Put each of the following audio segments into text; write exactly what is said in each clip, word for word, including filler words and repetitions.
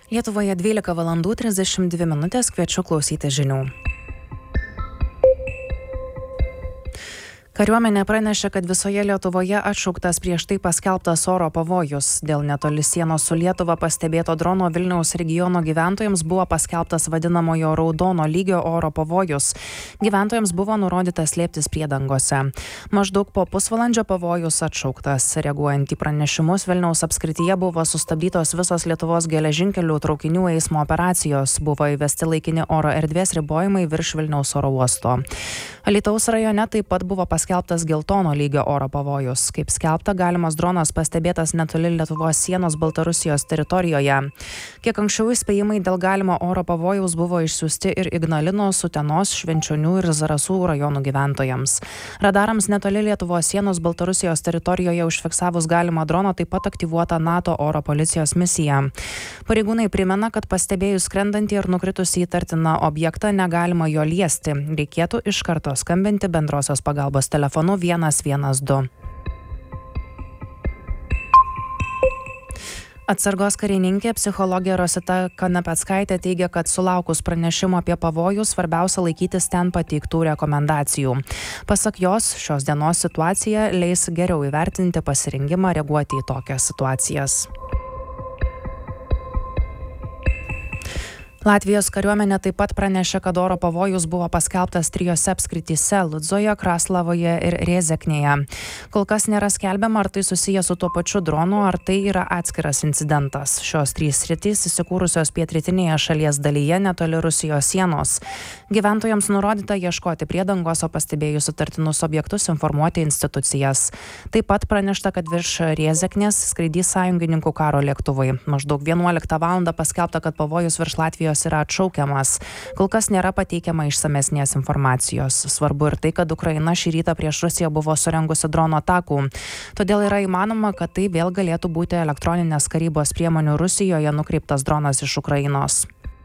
Lietuvoje dvylika valandų trisdešimt dvi minutės, kviečiu klausyti žinių. Kariuomenė pranešė, kad visoje Lietuvoje atšauktas prieš tai paskelbtas oro pavojus. Dėl netoli sienos su Lietuva pastebėto drono Vilniaus regiono gyventojams buvo paskelbtas vadinamojo raudono lygio oro pavojus. Gyventojams buvo nurodyta slėptis priedangose. Maždaug po pusvalandžio pavojus atšauktas. Reaguojant į pranešimus, Vilniaus apskrityje buvo sustabdytos visos Lietuvos geležinkelių traukinių eismo operacijos. Buvo įvesti laikini oro erdvės ribojimai virš Vilniaus oro uosto. Alytaus rajone taip pat buvo paskelbtas geltono lygio oro pavojus. Kaip skelbta, galimas dronas pastebėtas netoli Lietuvos sienos Baltarusijos teritorijoje. Kiek anksčiau įspėjimai dėl galimo oro pavojaus buvo išsiųsti ir Ignalinos, Utenos, Švenčionių ir Zarasų rajonų gyventojams. Radarams netoli Lietuvos sienos Baltarusijos teritorijoje užfiksavus galimą droną taip pat aktyvuota NATO oro policijos misija. Pareigūnai primena, kad pastebėjus skrendantį ir nukritusį įtartiną objektą negalima jo liesti. Reikėtų iš karto skambinti bendrosios pagalbos telefonu vienas vienas du. Atsargos karininkė psichologė Rosita Kanapeckaitė teigia, kad sulaukus pranešimo apie pavojų svarbiausia laikytis ten pateiktų rekomendacijų. Pasak jos, šios dienos situacija leis geriau įvertinti pasirengimą reaguoti į tokias situacijas. Latvijos kariuomenė taip pat pranešė, kad oro pavojus buvo paskelbtas trijose apskrityse – Ludzoje, Kraslavoje ir Rėzeknėje. Kol kas nėra skelbiama, ar tai susiję su tuo pačiu dronu, ar tai yra atskiras incidentas. Šios trys sritys įsikūrusios pietrytinėje šalies dalyje netoli Rusijos sienos. Gyventojams nurodyta ieškoti priedangos, o pastebėjus įtartinus objektus informuoti institucijas. Taip pat pranešta, kad virš Rėzeknės skraidys sąjungininkų karo lėktuvai. Maždaug vienuoliktą valandą paskelbta, kad pavojus virš Latvijos yra atšaukiamas. Kol kas nėra pateikiama išsamesnės informacijos. Svarbu ir tai, kad Ukraina šį rytą prieš Rusiją buvo surengusi drono atakų. Todėl yra įmanoma, kad tai vėl galėtų būti elektroninės karybos priemonių Rusijoje nukreiptas dronas iš Ukrainos.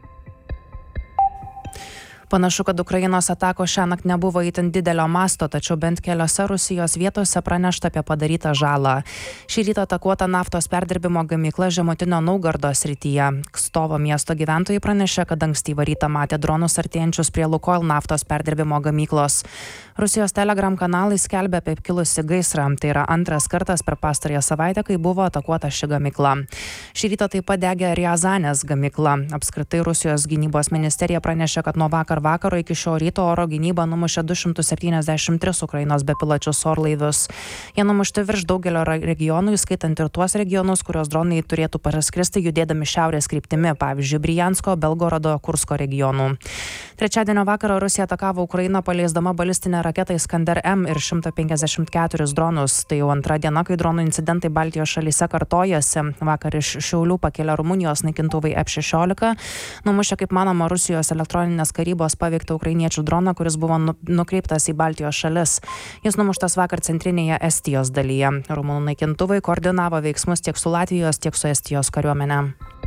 Panašu, kad Ukrainos atakos šiąnakt nebuvo itin didelio masto, tačiau bent keliose Rusijos vietose pranešta apie padarytą žalą. Šį rytą atakuota naftos perdirbimo gamykla Žemutinio Naugardo srityje. Kstovo miesto gyventojai pranešė, kad ankstyvą rytą matė dronus artėjančius prie Lukoil naftos perdirbimo gamyklos. Rusijos Telegram kanalai skelbia apie kilusį gaisrą. Tai yra antras kartas per pastarąją savaitę, kai buvo atakuota ši gamykla. Šį rytą taip pat degė Riazanės gamykla. Apskritai Rusijos gynybos ministerija pranešė, kad nuo vakar vakaro iki šio ryto oro gynyba numušė du šimtus septyniasdešimt tris Ukrainos bepiločius orlaivius. Jie numušti virš daugelio regionų, įskaitant ir tuos regionus, kurios dronai turėtų paraskristi judėdami šiaurės kryptimi, pavyzdžiui, Brijansko, Belgorodo, Kursko regionų. Trečiadienio vakarą Rusija atakavo Ukrainą paleisdama balistinę raketą Iskander M ir šimtą penkiasdešimt keturis dronus. Tai jau antra diena, kai dronų incidentai Baltijos šalyse kartojasi. Vakar iš Šiaulių pakėlė Rumunijos naikintuvai F šešiolika, numušė, kaip manoma, Rusijos elektroninės karybos paveiktą ukrainiečių droną, kuris buvo nukreiptas į Baltijos šalis. Jis numuštas vakar centrinėje Estijos dalyje. Rumunų naikintuvai koordinavo veiksmus tiek su Latvijos, tiek su Estijos kariuomene.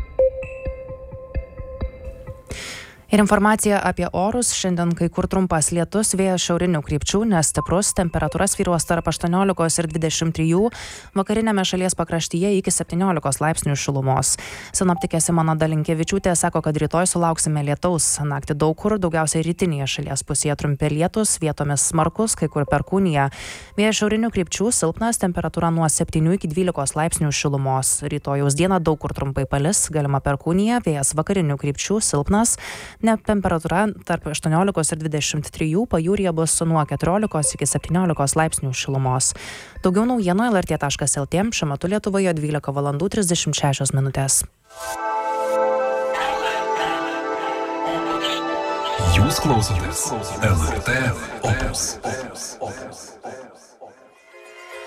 Ir informacija apie orus. Šiandien kai kur trumpas lietus, vėjas šiaurinių krypčių, nestiprus, temperatūra svyruos tarp aštuoniolikos ir dvidešimt trijų, vakarinėme šalies pakraštyje iki septyniolikos laipsnių šilumos. Sinoptikė Simona Dalinkevičiūtė sako, kad rytoj sulauksime lietaus. Naktį daug kur, daugiausiai rytinėje šalies pusėje trumpi lietus, vietomis smarkus, kai kur perkūnija. Vėjas šiaurinių krypčių silpnas, temperatūra nuo septynių iki dvylikos laipsnių šilumos. Rytojaus dieną daug kur trumpai palis, galima perkūnija, vėjas vakarinių krypčių silpnas. Ne temperatūra tarp aštuoniolikos ir dvidešimt trijų, pajūryje bus nuo keturiolikos iki septyniolikos laipsnių šilumos. Daugiau naujienų el er tė taškas el tė, šiuo metu Lietuvoje dvylika valandų trisdešimt šešios minutės. Jūs klausotės el er tė Opus.